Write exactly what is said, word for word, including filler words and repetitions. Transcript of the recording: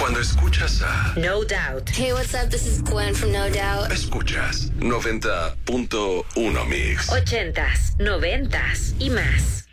Cuando escuchas a No Doubt. Hey, what's up? This is Gwen from No Doubt. Escuchas noventa punto uno Mix. Ochentas, noventas y más.